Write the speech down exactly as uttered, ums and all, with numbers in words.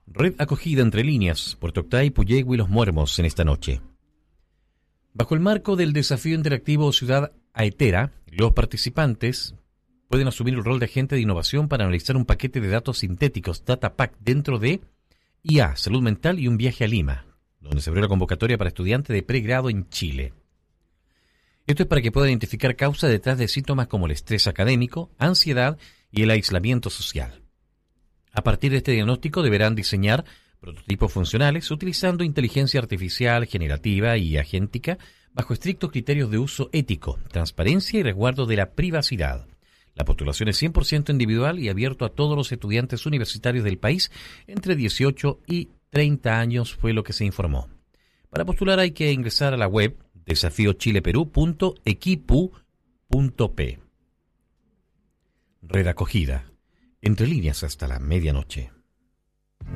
Red acogida entre líneas, Puerto Octay, Puyehue y Los Muermos en esta noche. Bajo el marco del desafío interactivo Ciudad Aetera, los participantes pueden asumir el rol de agente de innovación para analizar un paquete de datos sintéticos, DataPack, dentro de I A, Salud Mental y un viaje a Lima, donde se abrió la convocatoria para estudiantes de pregrado en Chile. Esto es para que puedan identificar causas detrás de síntomas como el estrés académico, ansiedad y el aislamiento social. A partir de este diagnóstico deberán diseñar prototipos funcionales utilizando inteligencia artificial, generativa y agéntica bajo estrictos criterios de uso ético, transparencia y resguardo de la privacidad. La postulación es cien por ciento individual y abierto a todos los estudiantes universitarios del país entre dieciocho y treinta años, fue lo que se informó. Para postular hay que ingresar a la web desafío chile perú punto equipu punto p. Red acogida, entre líneas hasta la medianoche.